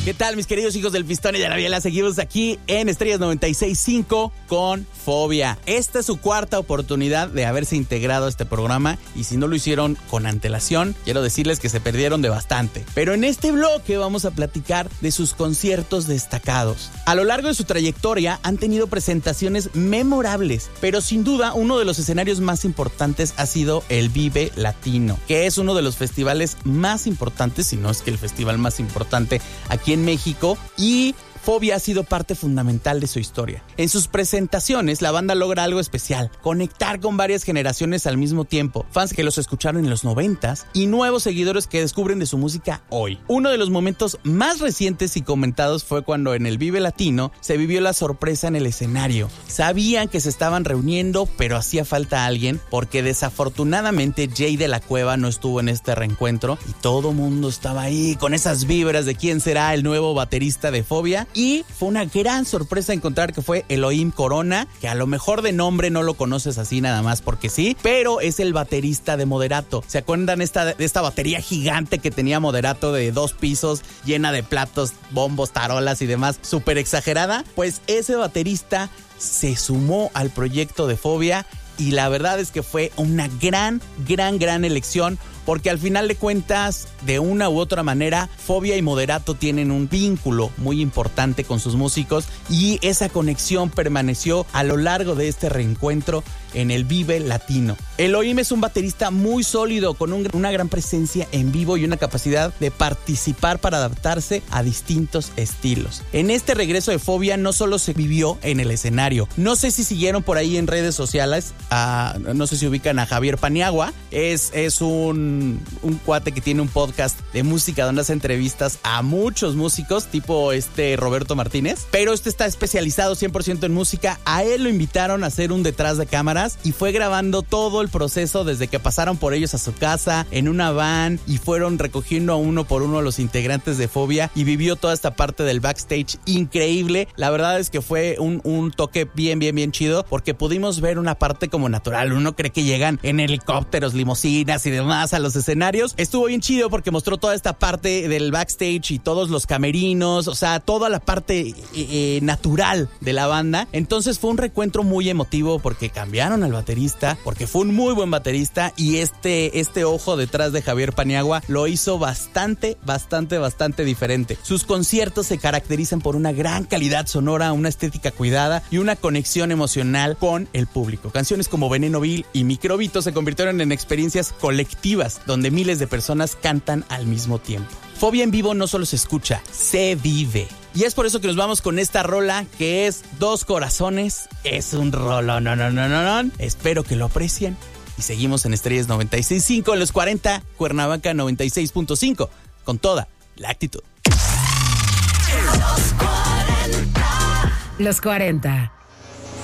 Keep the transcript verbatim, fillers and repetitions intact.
¿Qué tal, mis queridos hijos del Pistón y de la Biela? Seguimos aquí en Estrellas noventa y seis punto cinco con Fobia. Esta es su cuarta oportunidad de haberse integrado a este programa y si no lo hicieron con antelación, quiero decirles que se perdieron de bastante. Pero en este bloque vamos a platicar de sus conciertos destacados. A lo largo de su trayectoria han tenido presentaciones memorables, pero sin duda uno de los escenarios más importantes ha sido el Vive Latino, que es uno de los festivales más importantes, si no es que el festival más importante aquí en México, y Fobia ha sido parte fundamental de su historia. En sus presentaciones, la banda logra algo especial: conectar con varias generaciones al mismo tiempo. Fans que los escucharon en los noventas y nuevos seguidores que descubren de su música hoy. Uno de los momentos más recientes y comentados fue cuando en el Vive Latino se vivió la sorpresa en el escenario. Sabían que se estaban reuniendo, pero hacía falta alguien, porque desafortunadamente Jay de la Cueva no estuvo en este reencuentro y todo mundo estaba ahí con esas vibras de quién será el nuevo baterista de Fobia. Y fue una gran sorpresa encontrar que fue Elohim Corona, que a lo mejor de nombre no lo conoces así nada más porque sí, pero es el baterista de Moderato. ¿Se acuerdan esta, de esta batería gigante que tenía Moderato de dos pisos, llena de platos, bombos, tarolas y demás, súper exagerada? Pues ese baterista se sumó al proyecto de Fobia y la verdad es que fue una gran, gran, gran elección, porque al final de cuentas, de una u otra manera, Fobia y Moderato tienen un vínculo muy importante con sus músicos y esa conexión permaneció a lo largo de este reencuentro en el Vive Latino. Elohim es un baterista muy sólido, con un, una gran presencia en vivo y una capacidad de participar para adaptarse a distintos estilos. En este regreso de Fobia no solo se vivió en el escenario. No sé si siguieron por ahí en redes sociales, a, no sé si ubican a Javier Paniagua, es, es un un cuate que tiene un podcast de música donde hace entrevistas a muchos músicos, tipo este Roberto Martínez, pero este está especializado cien por ciento en música. A él lo invitaron a hacer un detrás de cámaras y fue grabando todo el proceso desde que pasaron por ellos a su casa, en una van, y fueron recogiendo a uno por uno a los integrantes de Fobia y vivió toda esta parte del backstage increíble. La verdad es que fue un, un toque bien, bien, bien chido, porque pudimos ver una parte como natural. Uno cree que llegan en helicópteros, limusinas y demás a los escenarios. Estuvo bien chido porque mostró toda esta parte del backstage y todos los camerinos, o sea, toda la parte eh, eh, natural de la banda. Entonces fue un reencuentro muy emotivo porque cambiaron al baterista, porque fue un muy buen baterista y este, este ojo detrás de Javier Paniagua lo hizo bastante, bastante, bastante diferente. Sus conciertos se caracterizan por una gran calidad sonora, una estética cuidada y una conexión emocional con el público. Canciones como Veneno Vil y Microbito se convirtieron en experiencias colectivas donde miles de personas cantan al mismo tiempo. Fobia en vivo no solo se escucha, se vive. Y es por eso que nos vamos con esta rola que es Dos Corazones. Es un rolón, no, no, no, no, no. Espero que lo aprecien. Y seguimos en Estrellas noventa y seis punto cinco en los cuarenta, Cuernavaca noventa y seis punto cinco, con toda la actitud. Los cuarenta.